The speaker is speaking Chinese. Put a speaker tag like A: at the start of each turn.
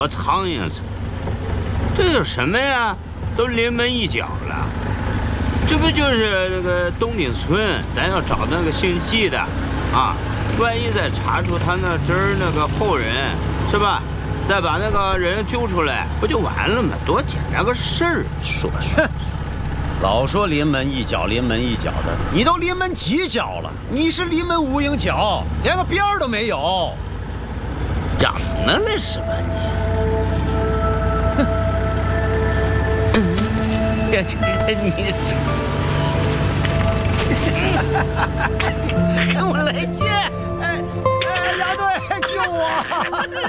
A: 苍蝇似的。这有什么呀？都临门一脚了。这不就是那个东顶村，咱要找那个姓季的，啊，万一再查出他那真儿那个后人，是吧？再把那个人揪出来，不就完了吗？多简单个事儿，说。
B: 老说临门一脚，临门一脚的，你都临门几脚了？你是临门无影脚，连个边儿都没有。
A: 长得了是吧你？呀，这个你这，跟我来劲！
B: 哎，杨队救我！